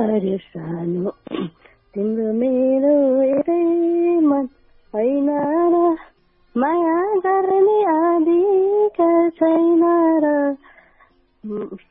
गर्यो सानो तिम्रो मेरो एउटै मन होइन र माया गर्ने अधिकार छैन र